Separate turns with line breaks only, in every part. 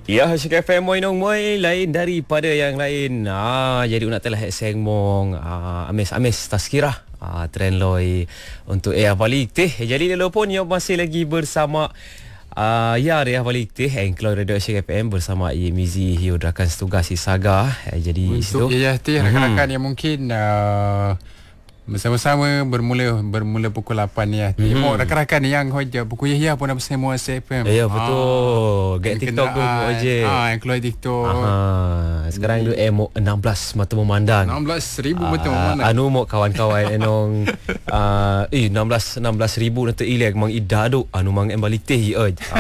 Ya, Syek FM moi lain daripada yang lain. Jadi nak telah seng mong amis taskirah trend loi untuk balik teh. Jadi lelo pun yang masih lagi bersama ya Ria balik teh Engklau Radio Syek FM bersama Mizi Hiodrakan Setugas Saga. Jadi
untuk teh rakan-rakan yang mungkin bersama-sama bermula pukul 8 ya. Mau rakan-rakan yang hoja pukul ya pun apa semua CFM.
Ya betul. Get TikTok tu aje.
Yang keluar TikTok.
Sekarang tu mo 16 mata memandang.
16,000 mata memandang.
Anu mo kawan-kawan enong 16,000 nanti ileg mang idadu anu mang embalik teh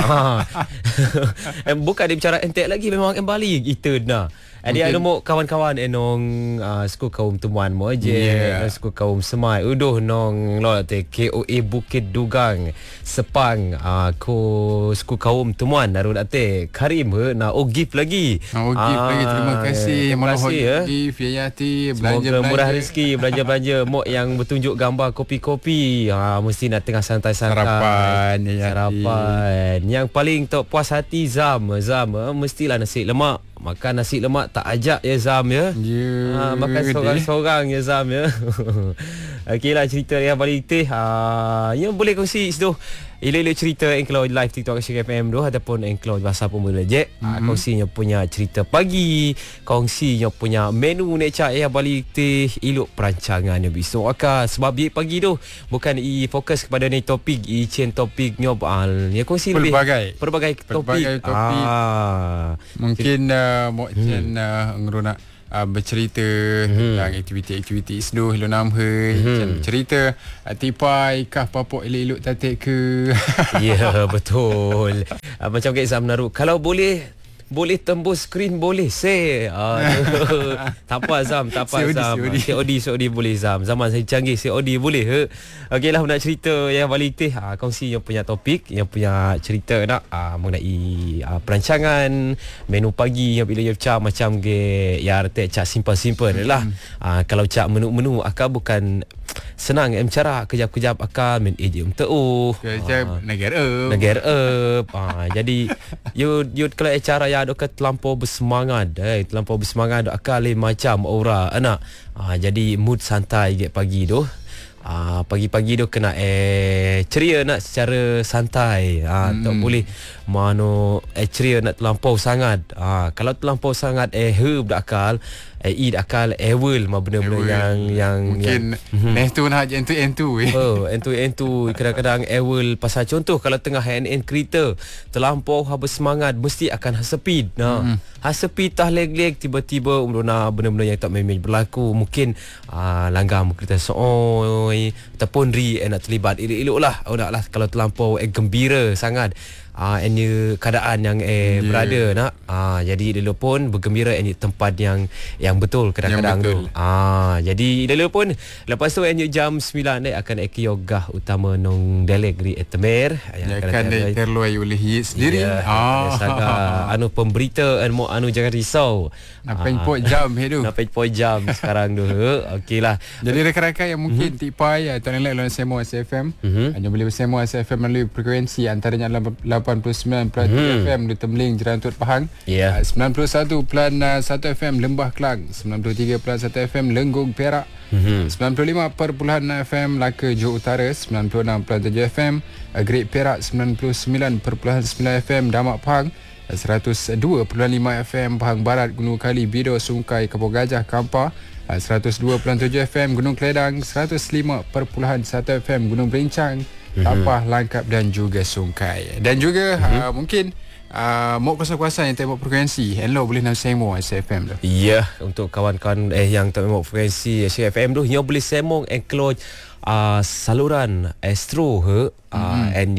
bukan dia bicara entek lagi memang embalik itu nah. Jadi ada mo kawan-kawan enong suku kaum temuan mo aje, suku kaum semai uduh nong lo te KOA Bukit Dugang Sepang ko suku kaum temuan naru ate Karim na gift lagi.
Gift lagi terima kasih gift Yayati
belanja murah rezeki belanja mo yang bertunjuk gambar kopi-kopi mesti nak tengah santai-santai sarapan yang paling tok puas hati Zam mestilah nasi lemak. Makan nasi lemak tak ajak ya Zam ya. Makan seorang-seorang ya Zam ya. Okeylah cerita yang balik teh yang boleh kongsi tu. Ila-ila cerita Engklau live TikTok Syek FM tu ataupun Engklau bahasa pemula je. Kongsinya punya cerita pagi, kongsinya punya menu necak yang balik teh, iluk perancangan yang besok akal. Sebab dia pagi tu bukan fokus kepada ni topik, chain topik nyob ya kongsi pelbagai topik.
Mungkin chain ngeruna bercerita tentang aktiviti-aktiviti seduh ilunam bercerita tipai kah papok elok-elok tatik ke.
Ya betul. Macam Kak Zam naruh kalau boleh tembus skrin boleh tak apa Zam COD boleh Zam zaman saya canggih COD boleh Okeylah nak cerita yang balik teh kongsi yang punya topik yang punya cerita nak mengenai perancangan menu pagi yang bila you macam ke ya arti cak simple lah kalau cak menu akak bukan senang cara kejap-kejap akal main ejem
kejap negara
jadi you kalau cara ya ada terlampau bersemangat akal macam aura anak jadi mood santai get pagi tu pagi-pagi tu kena ceria nak secara santai tak boleh mano ceria nak terlampau sangat kalau terlampau sangat berakal akal world benda-benda yang
mungkin tu nak entu
kadang-kadang world pasal contoh kalau tengah hand kereta terlampau habis semangat mesti akan speed speed tah leg tiba-tiba benda-benda yang tak memang berlaku mungkin langgam kereta ataupun nak terlibat elok-elok lah kalau terlampau gembira sangat keadaan yang berada nak jadi dulu pun bergembira ini tempat yang betul kadang-kadang tu jadi dulu pun lepas tu jam 9 akan yoga utama nong delegri etemer
yang akan terluai oleh sendiri
anu pemberita anu jangan risau
nampak pot jam
sekarang tu okeylah
jadi rakan-rakan yang mungkin tipai atau yang lain semo SFM hanya boleh bersemo SFM melalui frekuensi antaranya 89.3 FM di Temling Jerantut Pahang 91.1 FM Lembah Kelang 93.1 FM Lenggong Perak 95.6 FM Melaka Johor Utara 96.7 FM Great Perak 99.9 FM Damak Pahang 102.5 FM Pahang Barat Gunung Kali Bido Sungkai Kapur Gajah Kampar 102.7 FM Gunung Keledang 105.1 FM Gunung Berincang Tapah, Langkap dan juga Sungkai. Dan juga mungkin mau kuasa-kuasa yang tak mau frekuensi hello boleh nak semo SFM tu.
Ya, untuk kawan-kawan yang tak mau frekuensi SFM tu yang boleh semong enclose saluran Astro and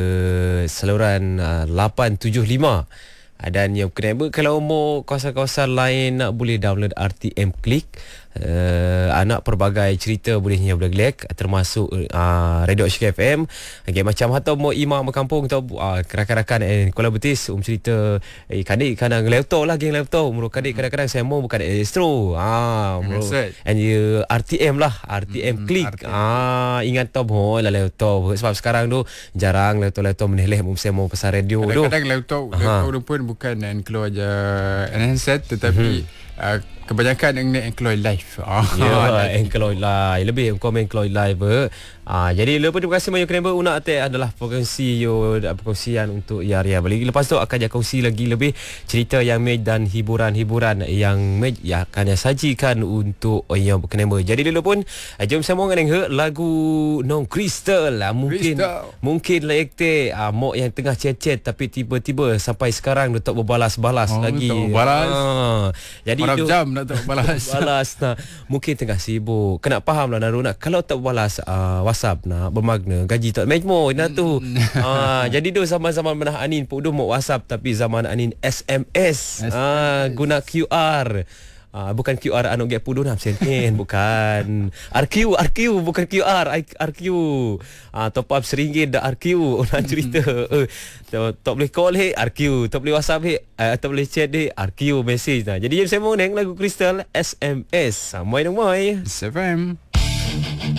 saluran 875 dan yang kena kalau mau kawasan-kawasan lain nak boleh download RTM Click anak pelbagai cerita bolehnya bergelek termasuk Radio Ashik FM. Okay, macam atau mau imam kampung atau rakan-rakan Kuala Betis cerita kadik kadang laptop lah geng laptop muru kadik kadang-kadang saya mau bukan Astro and RTM lah RTM klik ingat top lah laptop sebab sekarang tu jarang laptop meneleh saya mau pasal radio tu
kadang-kadang laptop pun bukan keluar je handset tetapi kebanyakan yang Android Live.
Android Live. Lebih komen Android Live. Jadi lepas terima kasih banyak kenapa Una Atek adalah perkongsian untuk Yaria. Lepas tu akan kongsi lagi lebih cerita yang Mej dan hiburan-hiburan yang Mej akan sajikan untuk yang kenapa. Jadi dulu pun jom sama dengan lagu Non Crystal. Mungkin like mok yang tengah chat tapi tiba-tiba sampai sekarang dia tak berbalas-balas lagi. Jadi
berapa jam nak tak balas
mungkin tengah sibuk. Kena faham lah Naruna, kalau tak balas WhatsApp nak bermakna gaji tak mejmo tu. Jadi tu zaman-zaman menah anin pun mau WhatsApp tapi zaman anin SMS. Guna QR. Bukan QR anu gap pudu 6 sen bukan RQ bukan QR RQ top up RM1 dah RQ orang cerita tak boleh call RQ tak boleh WhatsApp tak boleh chat RQ message jadi saya mau neng lagu Crystal SMS mai dong mai
FM